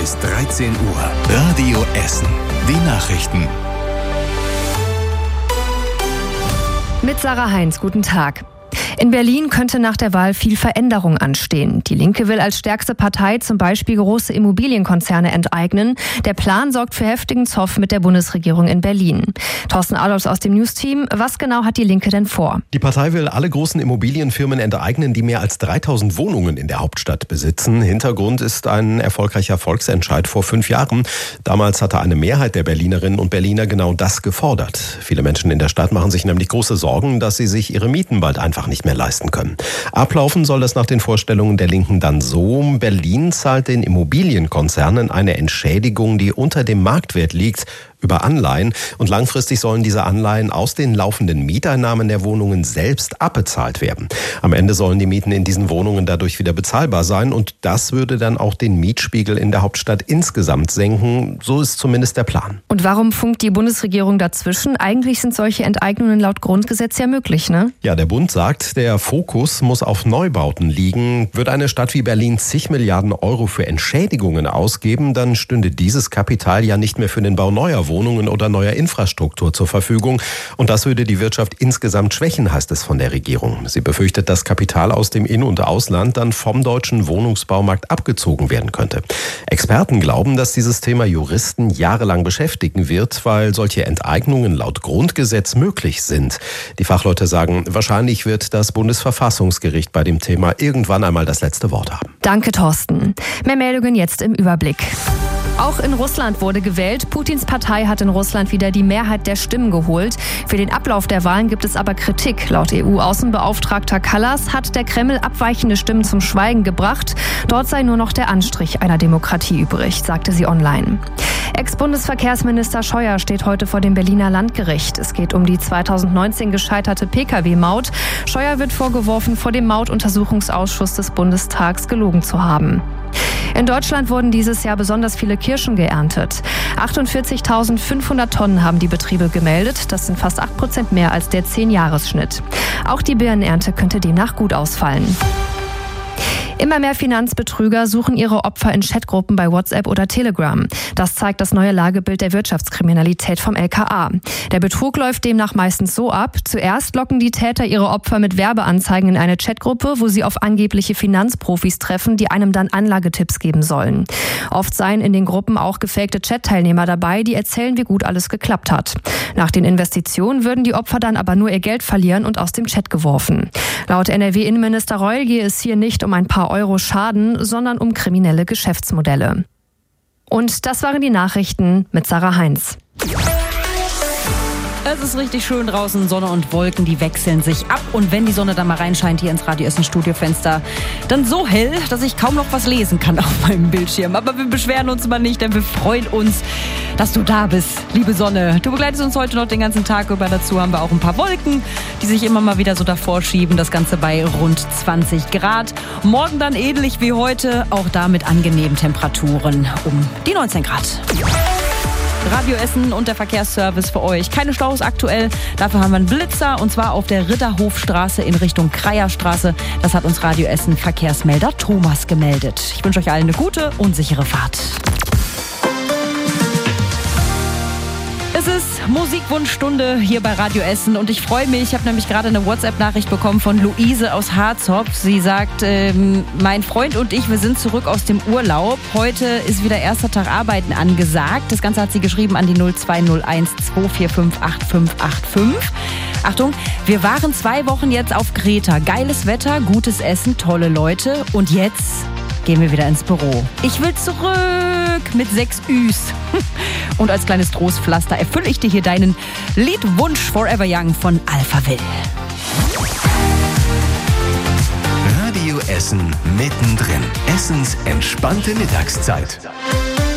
ist 13 Uhr. Radio Essen. Die Nachrichten. Mit Sarah Heinz, guten Tag. In Berlin könnte nach der Wahl viel Veränderung anstehen. Die Linke will als stärkste Partei zum Beispiel große Immobilienkonzerne enteignen. Der Plan sorgt für heftigen Zoff mit der Bundesregierung in Berlin. Thorsten Adolfs aus dem News-Team. Was genau hat die Linke denn vor? Die Partei will alle großen Immobilienfirmen enteignen, die mehr als 3000 Wohnungen in der Hauptstadt besitzen. Hintergrund ist ein erfolgreicher Volksentscheid vor 5 Jahren. Damals hatte eine Mehrheit der Berlinerinnen und Berliner genau das gefordert. Viele Menschen in der Stadt machen sich nämlich große Sorgen, dass sie sich ihre Mieten bald einfach nicht mehr leisten können. Ablaufen soll das nach den Vorstellungen der Linken dann so: Berlin zahlt den Immobilienkonzernen eine Entschädigung, die unter dem Marktwert liegt, über Anleihen, und langfristig sollen diese Anleihen aus den laufenden Mieteinnahmen der Wohnungen selbst abbezahlt werden. Am Ende sollen die Mieten in diesen Wohnungen dadurch wieder bezahlbar sein, und das würde dann auch den Mietspiegel in der Hauptstadt insgesamt senken. So ist zumindest der Plan. Und warum funkt die Bundesregierung dazwischen? Eigentlich sind solche Enteignungen laut Grundgesetz ja möglich, ne? Ja, der Bund sagt, der Fokus muss auf Neubauten liegen. Würde eine Stadt wie Berlin zig Milliarden Euro für Entschädigungen ausgeben, dann stünde dieses Kapital ja nicht mehr für den Bau neuer Wohnungen oder neuer Infrastruktur zur Verfügung. Und das würde die Wirtschaft insgesamt schwächen, heißt es von der Regierung. Sie befürchtet, dass Kapital aus dem In- und Ausland dann vom deutschen Wohnungsbaumarkt abgezogen werden könnte. Experten glauben, dass dieses Thema Juristen jahrelang beschäftigen wird, weil solche Enteignungen laut Grundgesetz möglich sind. Die Fachleute sagen, wahrscheinlich wird das Bundesverfassungsgericht bei dem Thema irgendwann einmal das letzte Wort haben. Danke, Thorsten. Mehr Meldungen jetzt im Überblick. Auch in Russland wurde gewählt. Putins Partei hat in Russland wieder die Mehrheit der Stimmen geholt. Für den Ablauf der Wahlen gibt es aber Kritik. Laut EU-Außenbeauftragter Kallas hat der Kreml abweichende Stimmen zum Schweigen gebracht. Dort sei nur noch der Anstrich einer Demokratie übrig, sagte sie online. Ex-Bundesverkehrsminister Scheuer steht heute vor dem Berliner Landgericht. Es geht um die 2019 gescheiterte Pkw-Maut. Scheuer wird vorgeworfen, vor dem Mautuntersuchungsausschuss des Bundestags gelogen zu haben. In Deutschland wurden dieses Jahr besonders viele Kirschen geerntet. 48.500 Tonnen haben die Betriebe gemeldet. Das sind fast 8% mehr als der 10-Jahres-Schnitt. Auch die Birnenernte könnte demnach gut ausfallen. Immer mehr Finanzbetrüger suchen ihre Opfer in Chatgruppen bei WhatsApp oder Telegram. Das zeigt das neue Lagebild der Wirtschaftskriminalität vom LKA. Der Betrug läuft demnach meistens so ab: Zuerst locken die Täter ihre Opfer mit Werbeanzeigen in eine Chatgruppe, wo sie auf angebliche Finanzprofis treffen, die einem dann Anlagetipps geben sollen. Oft seien in den Gruppen auch gefakte Chat-Teilnehmer dabei, die erzählen, wie gut alles geklappt hat. Nach den Investitionen würden die Opfer dann aber nur ihr Geld verlieren und aus dem Chat geworfen. Laut NRW-Innenminister Reul gehe es hier nicht um ein paar Euro Schaden, sondern um kriminelle Geschäftsmodelle. Und das waren die Nachrichten mit Sarah Heinz. Es ist richtig schön draußen, Sonne und Wolken, die wechseln sich ab. Und wenn die Sonne dann mal reinscheint hier ins Radio Essen Studiofenster, dann so hell, dass ich kaum noch was lesen kann auf meinem Bildschirm. Aber wir beschweren uns mal nicht, denn wir freuen uns, dass du da bist, liebe Sonne. Du begleitest uns heute noch den ganzen Tag über. Dazu haben wir auch ein paar Wolken, die sich immer mal wieder so davor schieben. Das Ganze bei rund 20 Grad. Morgen dann ähnlich wie heute, auch da mit angenehmen Temperaturen um die 19 Grad. Radio Essen und der Verkehrsservice für euch. Keine Staus aktuell, dafür haben wir einen Blitzer, und zwar auf der Ritterhofstraße in Richtung Kreierstraße. Das hat uns Radio Essen Verkehrsmelder Thomas gemeldet. Ich wünsche euch allen eine gute und sichere Fahrt. Es ist Musikwunschstunde hier bei Radio Essen und ich freue mich. Ich habe nämlich gerade eine WhatsApp-Nachricht bekommen von Luise aus Harzopf. Sie sagt, mein Freund und ich, wir sind zurück aus dem Urlaub. Heute ist wieder erster Tag Arbeiten angesagt. Das Ganze hat sie geschrieben an die 0201 245 8585. Achtung, wir waren 2 Wochen jetzt auf Kreta. Geiles Wetter, gutes Essen, tolle Leute. Und jetzt gehen wir wieder ins Büro. Ich will zurück mit 6 Üs. Und als kleines Trostpflaster erfülle ich dir hier deinen Liedwunsch Forever Young von Alphaville. Radio Essen mittendrin. Essens entspannte Mittagszeit.